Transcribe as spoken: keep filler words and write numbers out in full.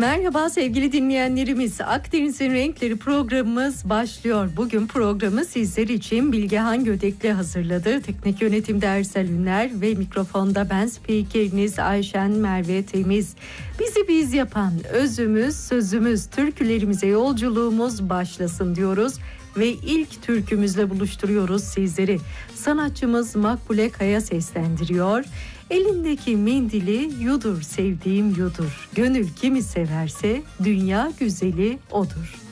Merhaba sevgili dinleyenlerimiz. Akdeniz'in Renkleri programımız başlıyor. Bugün programı sizler için Bilgehan Gödekli hazırladı. Teknik yönetimde Ersel Ünler ve mikrofonda ben spikeriniz Ayşen Merve Temiz. Bizi biz yapan özümüz, sözümüz, türkülerimize yolculuğumuz başlasın diyoruz. Ve ilk türkümüzle buluşturuyoruz sizleri. Sanatçımız Makbule Kaya seslendiriyor. Elindeki mendili yudur sevdiğim yudur. Gönül kimi severse dünya güzeli odur.